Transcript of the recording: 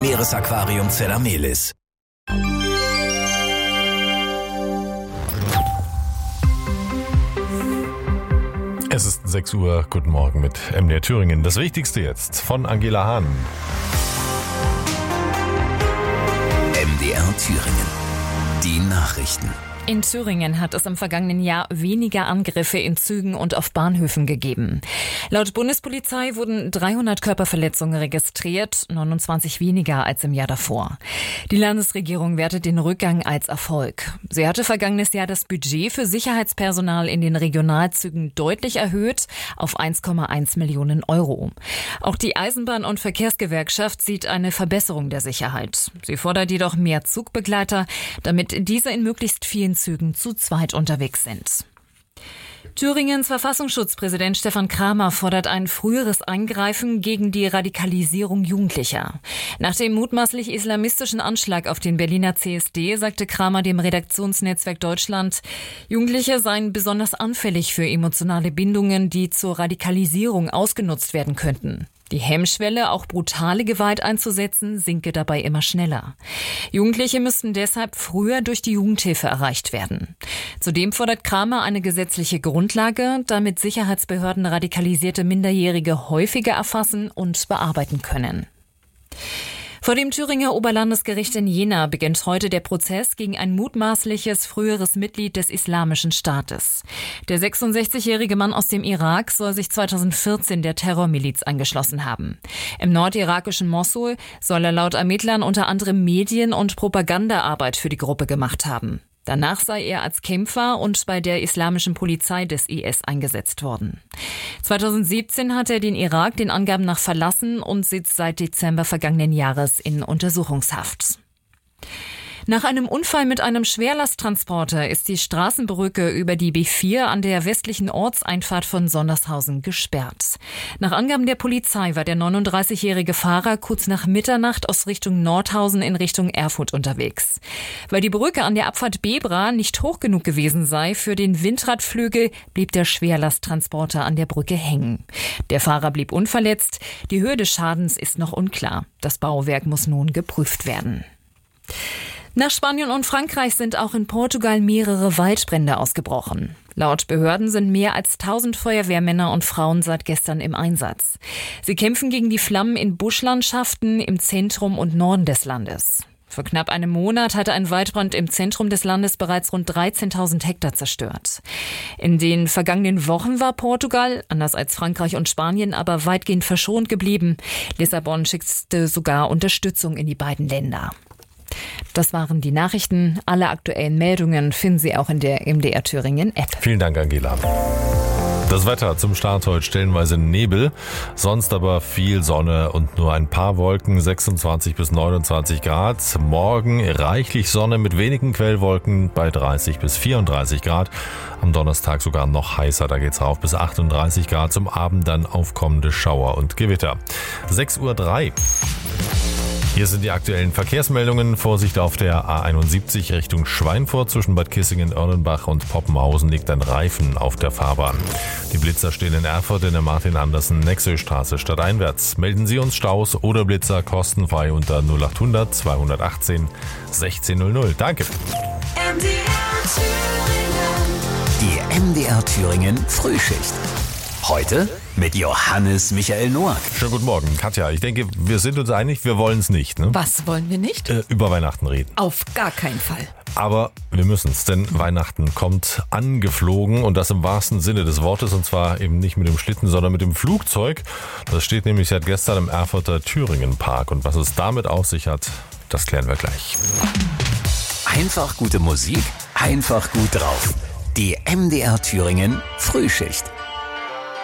Meeresaquarium Zelamelis. Es ist 6 Uhr, guten Morgen mit MDR Thüringen. Das Wichtigste jetzt von Angela Hahn. MDR Thüringen. Die Nachrichten. In Thüringen hat es im vergangenen Jahr weniger Angriffe in Zügen und auf Bahnhöfen gegeben. Laut Bundespolizei wurden 300 Körperverletzungen registriert, 29 weniger als im Jahr davor. Die Landesregierung wertet den Rückgang als Erfolg. Sie hatte vergangenes Jahr das Budget für Sicherheitspersonal in den Regionalzügen deutlich erhöht auf 1,1 Millionen Euro. Auch die Eisenbahn- und Verkehrsgewerkschaft sieht eine Verbesserung der Sicherheit. Sie fordert jedoch mehr Zugbegleiter, damit diese in möglichst vielen Zügen zu zweit unterwegs sind. Thüringens Verfassungsschutzpräsident Stefan Kramer fordert ein früheres Eingreifen gegen die Radikalisierung Jugendlicher. Nach dem mutmaßlich islamistischen Anschlag auf den Berliner CSD sagte Kramer dem Redaktionsnetzwerk Deutschland, Jugendliche seien besonders anfällig für emotionale Bindungen, die zur Radikalisierung ausgenutzt werden könnten. Die Hemmschwelle, auch brutale Gewalt einzusetzen, sinke dabei immer schneller. Jugendliche müssten deshalb früher durch die Jugendhilfe erreicht werden. Zudem fordert Kramer eine gesetzliche Grundlage, damit Sicherheitsbehörden radikalisierte Minderjährige häufiger erfassen und bearbeiten können. Vor dem Thüringer Oberlandesgericht in Jena beginnt heute der Prozess gegen ein mutmaßliches früheres Mitglied des Islamischen Staates. Der 66-jährige Mann aus dem Irak soll sich 2014 der Terrormiliz angeschlossen haben. Im nordirakischen Mossul soll er laut Ermittlern unter anderem Medien- und Propagandaarbeit für die Gruppe gemacht haben. Danach sei er als Kämpfer und bei der islamischen Polizei des IS eingesetzt worden. 2017 hat er den Irak den Angaben nach verlassen und sitzt seit Dezember vergangenen Jahres in Untersuchungshaft. Nach einem Unfall mit einem Schwerlasttransporter ist die Straßenbrücke über die B4 an der westlichen Ortseinfahrt von Sondershausen gesperrt. Nach Angaben der Polizei war der 39-jährige Fahrer kurz nach Mitternacht aus Richtung Nordhausen in Richtung Erfurt unterwegs. Weil die Brücke an der Abfahrt Bebra nicht hoch genug gewesen sei für den Windradflügel, blieb der Schwerlasttransporter an der Brücke hängen. Der Fahrer blieb unverletzt. Die Höhe des Schadens ist noch unklar. Das Bauwerk muss nun geprüft werden. Nach Spanien und Frankreich sind auch in Portugal mehrere Waldbrände ausgebrochen. Laut Behörden sind mehr als 1000 Feuerwehrmänner und Frauen seit gestern im Einsatz. Sie kämpfen gegen die Flammen in Buschlandschaften im Zentrum und Norden des Landes. Vor knapp einem Monat hatte ein Waldbrand im Zentrum des Landes bereits rund 13.000 Hektar zerstört. In den vergangenen Wochen war Portugal, anders als Frankreich und Spanien, aber weitgehend verschont geblieben. Lissabon schickte sogar Unterstützung in die beiden Länder. Das waren die Nachrichten. Alle aktuellen Meldungen finden Sie auch in der MDR Thüringen App. Vielen Dank, Angela. Das Wetter zum Start heute stellenweise Nebel, sonst aber viel Sonne und nur ein paar Wolken, 26 bis 29 Grad. Morgen reichlich Sonne mit wenigen Quellwolken bei 30 bis 34 Grad. Am Donnerstag sogar noch heißer, da geht's rauf bis 38 Grad. Zum Abend dann aufkommende Schauer und Gewitter. 6:03 Uhr. Hier sind die aktuellen Verkehrsmeldungen. Vorsicht auf der A71 Richtung Schweinfurt. Zwischen Bad Kissingen, Erlenbach und Poppenhausen liegt ein Reifen auf der Fahrbahn. Die Blitzer stehen in Erfurt in der Martin-Andersen-Nexö-Straße stadteinwärts. Melden Sie uns Staus oder Blitzer kostenfrei unter 0800 218 1600. Danke. Die MDR Thüringen Frühschicht. Heute mit Johannes Michael Noack. Schönen guten Morgen, Katja. Ich denke, wir sind uns einig, wir wollen es nicht. Ne? Was wollen wir nicht? Über Weihnachten reden. Auf gar keinen Fall. Aber wir müssen es, denn Weihnachten kommt angeflogen und das im wahrsten Sinne des Wortes, und zwar eben nicht mit dem Schlitten, sondern mit dem Flugzeug. Das steht nämlich seit gestern im Erfurter Thüringen-Park und was es damit auf sich hat, das klären wir gleich. Einfach gute Musik, einfach gut drauf. Die MDR Thüringen Frühschicht.